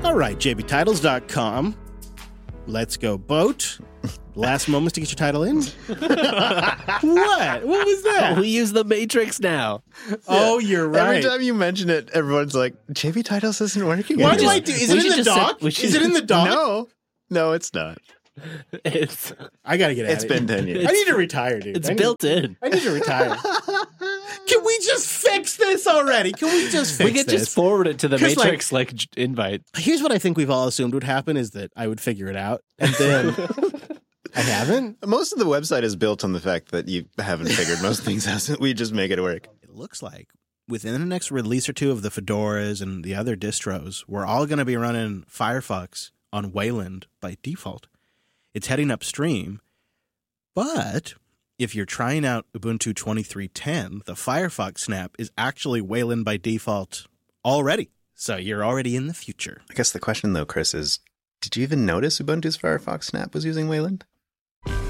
All right, jbtitles.com. Let's go boat. Last moments to get your title in. What? What was that? We use the Matrix now. Oh, you're right. Every time you mention it, everyone's like, JB Titles isn't working Why anymore. do I do? Is it in the dock? Is it in the dock? No, it's not. It's I gotta get out. It's been 10 years. I need to retire, dude. it's built in. I need to retire. Can we just fix this already? Can we just fix We could this? just forward it to the 'Cause, Matrix invite. Here's what I think we've all assumed would happen is that I would figure it out, and then I haven't. Most of the website is built on the fact that you haven't figured most things out. We just make it work. It looks like within the next release or two of the Fedoras and the other distros, we're all going to be running Firefox on Wayland by default. It's heading upstream, but if you're trying out Ubuntu 23.10, the Firefox snap is actually Wayland by default already. So you're already in the future. I guess the question, though, Chris, is did you even notice Ubuntu's Firefox snap was using Wayland?